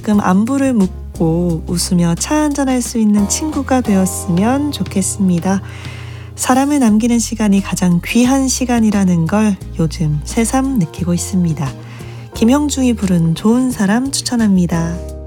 가끔 안부를 묻고 웃으며 차 한잔할 수 있는 친구가 되었으면 좋겠습니다. 사람을 남기는 시간이 가장 귀한 시간이라는 걸 요즘 새삼 느끼고 있습니다. 김형중이 부른 좋은 사람 추천합니다.